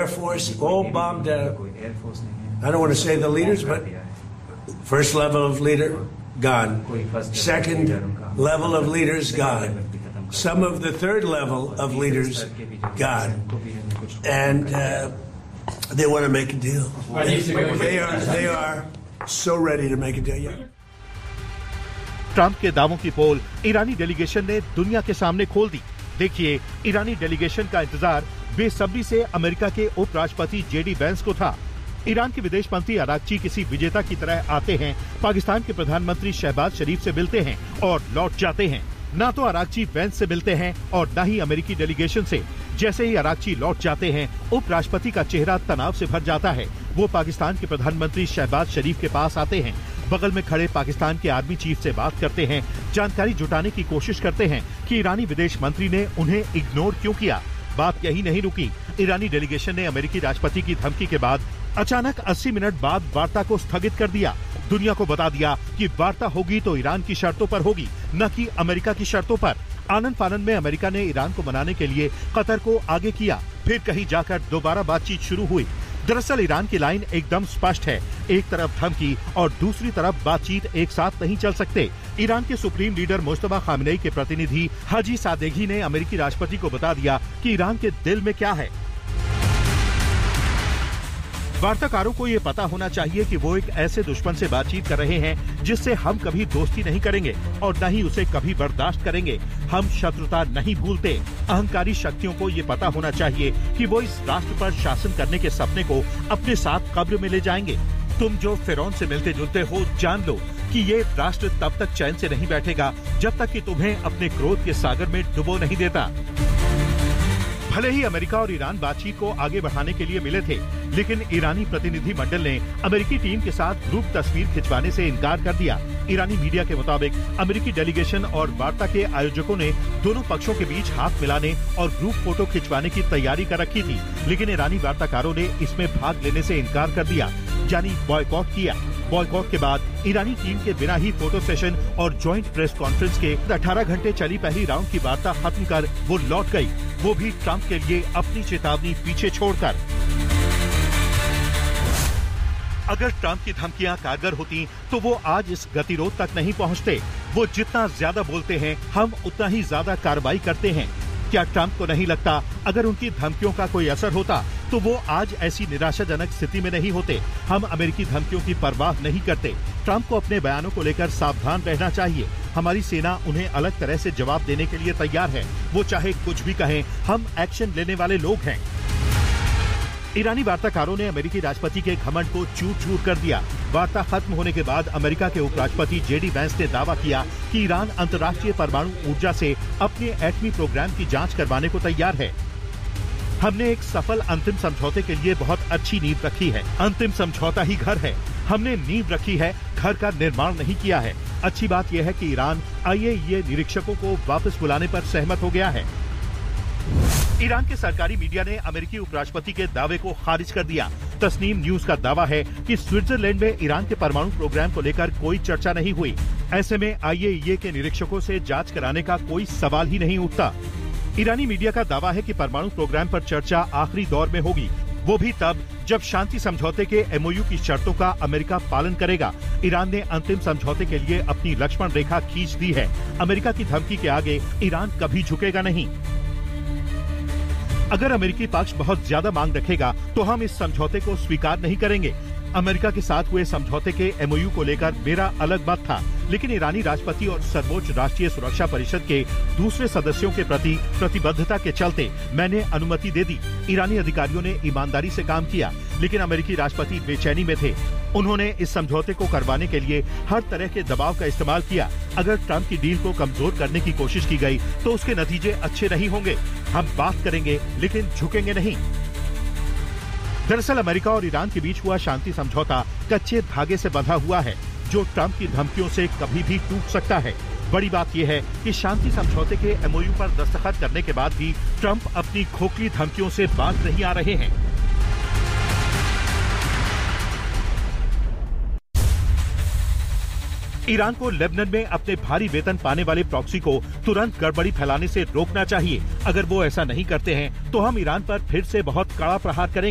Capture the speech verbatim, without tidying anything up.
Force all bombed out. I don't want to say the leaders, but first level of leader, gone. Second level of leaders, gone. Some of the third level of leaders, gone. And uh, they want to make a deal. They are, they are so ready to make a deal. Yeah. Trump के दावों की पोल ईरानी delegation ने दुनिया के सामने खोल दी। देखिए, ईरानी delegation का इंतजार बेसब्री से अमेरिका के उपराष्ट्रपति जेडी वेंस को था। ईरान के विदेश मंत्री अरागची किसी विजेता की तरह आते हैं, पाकिस्तान के प्रधानमंत्री शहबाज शरीफ से मिलते हैं और लौट जाते हैं। ना तो अरागची वेंस से मिलते हैं और न ही अमेरिकी डेलीगेशन से। जैसे ही अरागची लौट जाते हैं, उपराष्ट्रपति का चेहरा तनाव से भर जाता है। वो पाकिस्तान के प्रधानमंत्री शहबाज शरीफ के पास आते हैं, बगल में खड़े पाकिस्तान के आर्मी चीफ से बात करते हैं, जानकारी जुटाने की कोशिश करते हैं कि ईरानी विदेश मंत्री ने उन्हें इग्नोर क्यों किया। बात यही नहीं रुकी। ईरानी डेलीगेशन ने अमेरिकी राष्ट्रपति की धमकी के बाद अचानक अस्सी मिनट बाद वार्ता को स्थगित कर दिया। दुनिया को बता दिया कि वार्ता होगी तो ईरान की शर्तों पर होगी, न कि अमेरिका की शर्तों पर। आनन फानन में अमेरिका ने ईरान को मनाने के लिए कतर को आगे किया, फिर कहीं जाकर दोबारा बातचीत शुरू हुई। दरअसल ईरान की लाइन एकदम स्पष्ट है, एक तरफ धमकी और दूसरी तरफ बातचीत एक साथ नहीं चल सकते। ईरान के सुप्रीम लीडर मुस्तफा खामनेई के प्रतिनिधि हाजी सादेगी ने अमेरिकी राष्ट्रपति को बता दिया कि ईरान के दिल में क्या है। वार्ताकारों को ये पता होना चाहिए कि वो एक ऐसे दुश्मन से बातचीत कर रहे हैं जिससे हम कभी दोस्ती नहीं करेंगे और न ही उसे कभी बर्दाश्त करेंगे। हम शत्रुता नहीं भूलते। अहंकारी शक्तियों को ये पता होना चाहिए कि वो इस राष्ट्र पर शासन करने के सपने को अपने साथ कब्र में ले जाएंगे। तुम जो फिरौन से मिलते जुलते हो, जान लो कि ये राष्ट्र तब तक चैन से नहीं बैठेगा जब तक कि तुम्हें अपने क्रोध के सागर में डुबो नहीं देता। भले ही अमेरिका और ईरान बातचीत को आगे बढ़ाने के लिए मिले थे, लेकिन ईरानी प्रतिनिधि मंडल ने अमेरिकी टीम के साथ ग्रुप तस्वीर खिंचवाने से इनकार कर दिया। ईरानी मीडिया के मुताबिक अमेरिकी डेलीगेशन और वार्ता के आयोजकों ने दोनों पक्षों के बीच हाथ मिलाने और ग्रुप फोटो खिंचवाने की तैयारी कर रखी थी, लेकिन ईरानी वार्ताकारों ने इसमें भाग लेने से इनकार कर दिया, यानी बॉयकॉट किया। बॉयकॉट के बाद ईरानी टीम के बिना ही फोटो सेशन और ज्वाइंट प्रेस कॉन्फ्रेंस के अठारह घंटे चली पहली राउंड की वार्ता खत्म कर वो लौट गई, वो भी ट्रंप के लिए अपनी चेतावनी पीछे छोड़कर। अगर ट्रंप की धमकियां कारगर होती तो वो आज इस गतिरोध तक नहीं पहुंचते। वो जितना ज्यादा बोलते हैं, हम उतना ही ज्यादा कार्रवाई करते हैं। क्या ट्रंप को नहीं लगता अगर उनकी धमकियों का कोई असर होता तो वो आज ऐसी निराशाजनक स्थिति में नहीं होते। हम अमेरिकी धमकियों की परवाह नहीं करते। ट्रंप को अपने बयानों को लेकर सावधान रहना चाहिए। हमारी सेना उन्हें अलग तरह से जवाब देने के लिए तैयार है। वो चाहे कुछ भी कहें, हम एक्शन लेने वाले लोग हैं। ईरानी वार्ताकारों ने अमेरिकी राष्ट्रपति के घमंड को चूर चूर कर दिया। वार्ता खत्म होने के बाद अमेरिका के उपराष्ट्रपति जेडी वेंस ने दावा किया कि ईरान अंतर्राष्ट्रीय परमाणु ऊर्जा से अपने एटमी प्रोग्राम की जांच करवाने को तैयार है। हमने एक सफल अंतिम समझौते के लिए बहुत अच्छी नींव रखी है। अंतिम समझौता ही घर है। हमने नींव रखी है, घर का निर्माण नहीं किया है। अच्छी बात यह है कि ईरान आई ए ई ए निरीक्षकों को वापस बुलाने पर सहमत हो गया है। ईरान के सरकारी मीडिया ने अमेरिकी उपराष्ट्रपति के दावे को खारिज कर दिया। तस्नीम न्यूज का दावा है कि स्विट्जरलैंड में ईरान के परमाणु प्रोग्राम को लेकर कोई चर्चा नहीं हुई। ऐसे में आई ए ई ए के निरीक्षकों से जांच कराने का कोई सवाल ही नहीं उठता। ईरानी मीडिया का दावा है कि परमाणु प्रोग्राम पर चर्चा आखिरी दौर में होगी, वो भी तब जब शांति समझौते के एम ओ यू की शर्तों का अमेरिका पालन करेगा। ईरान ने अंतिम समझौते के लिए अपनी लक्ष्मण रेखा खींच दी है। अमेरिका की धमकी के आगे ईरान कभी झुकेगा नहीं। अगर अमेरिकी पक्ष बहुत ज्यादा मांग रखेगा तो हम इस समझौते को स्वीकार नहीं करेंगे। अमेरिका के साथ हुए समझौते के एम ओ यू को लेकर मेरा अलग मत था, लेकिन ईरानी राष्ट्रपति और सर्वोच्च राष्ट्रीय सुरक्षा परिषद के दूसरे सदस्यों के प्रति प्रतिबद्धता के चलते मैंने अनुमति दे दी। ईरानी अधिकारियों ने ईमानदारी से काम किया, लेकिन अमेरिकी राष्ट्रपति बेचैनी में थे। उन्होंने इस समझौते को करवाने के लिए हर तरह के दबाव का इस्तेमाल किया। अगर ट्रंप की डील को कमजोर करने की कोशिश की गई तो उसके नतीजे अच्छे नहीं होंगे। हम बात करेंगे लेकिन झुकेंगे नहीं। दरअसल अमेरिका और ईरान के बीच हुआ शांति समझौता कच्चे धागे से बंधा हुआ है, जो ट्रंप की धमकियों से कभी भी टूट सकता है। बड़ी बात यह है कि शांति समझौते के एम ओ यू पर दस्तखत करने के बाद भी ट्रंप अपनी खोखली धमकियों से बाज नहीं आ रहे हैं। ईरान को लेबनान में अपने भारी वेतन पाने वाले प्रॉक्सी को तुरंत गड़बड़ी फैलाने से रोकना चाहिए। अगर वो ऐसा नहीं करते हैं तो हम ईरान पर फिर से बहुत कड़ा प्रहार करेंगे।